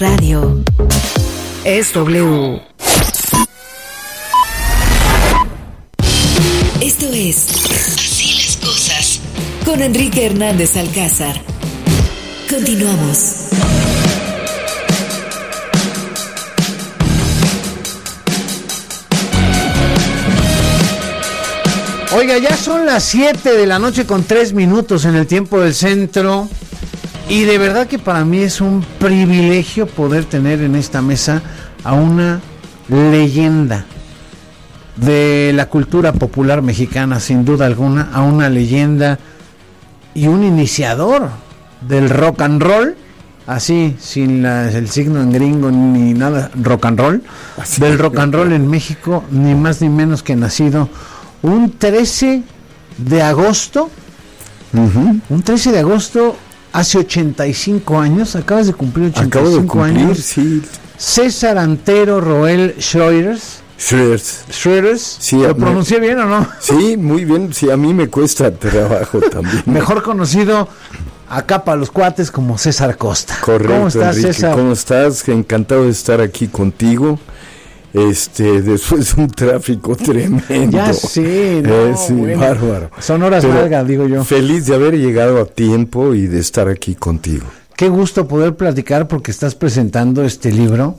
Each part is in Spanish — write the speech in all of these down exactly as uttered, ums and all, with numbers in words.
Radio es W. Esto es Así las cosas con Enrique Hernández Alcázar. Continuamos. Oiga, ya son las siete de la noche con tres minutos en el tiempo del centro. Y de verdad que para mí es un privilegio poder tener en esta mesa a una leyenda de la cultura popular mexicana, sin duda alguna, a una leyenda y un iniciador del rock and roll, así, sin la, el signo en gringo ni nada, rock and roll, así, del rock and roll en México, ni más ni menos que nacido un trece de agosto, uh-huh. un trece de agosto hace ochenta y cinco años, acabas de cumplir ochenta y cinco Acabo de cumplir, años. Sí. César Antero Roel Schroeders. Schroeders. Schroeders. Sí, ¿Lo pronuncié bien o no? Sí, muy bien. Sí, a mí me cuesta trabajo también. Mejor conocido acá para los cuates como César Costa. Correcto. ¿Cómo estás, Enrique? César? ¿Cómo estás? Encantado de estar aquí contigo. Este, después de un tráfico tremendo. Ya sí, no, eh, sí, bueno, bárbaro. Son horas Pero largas, digo yo. Feliz de haber llegado a tiempo y de estar aquí contigo. Qué gusto poder platicar porque estás presentando este libro.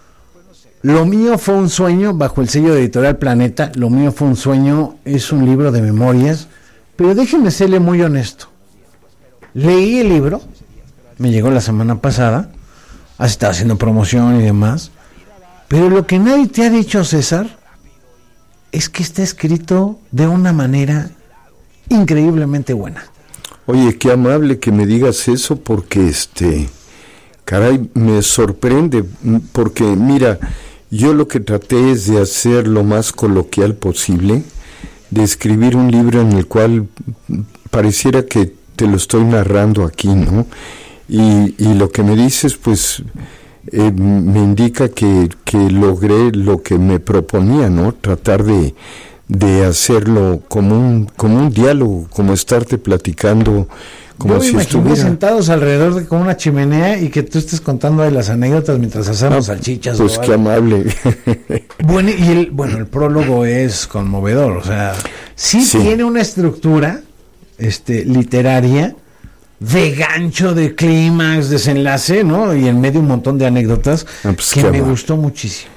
Lo mío fue un sueño, bajo el sello de Editorial Planeta. Lo mío fue un sueño, es un libro de memorias. Pero déjeme serle muy honesto. Leí el libro, me llegó la semana pasada, estaba haciendo promoción y demás. Pero lo que nadie te ha dicho, César, es que está escrito de una manera increíblemente buena. Oye, qué amable que me digas eso porque, este, caray, me sorprende, porque mira, yo lo que traté es de hacer lo más coloquial posible, de escribir un libro en el cual pareciera que te lo estoy narrando aquí, ¿no? Y, y lo que me dices, pues... Eh, me indica que, que logré lo que me proponía, ¿no? Tratar de, de hacerlo como un, como un diálogo, como estarte platicando, como Yo si me estuviera... sentados alrededor de como una chimenea y que tú estés contando de las anécdotas mientras hacemos ah, salchichas. Pues qué amable. Bueno, y el, bueno, el prólogo es conmovedor, o sea, sí, sí. Tiene una estructura este, literaria de gancho, de clímax, desenlace, ¿no? Y en medio un montón de anécdotas ah, pues que me amable. Gustó muchísimo.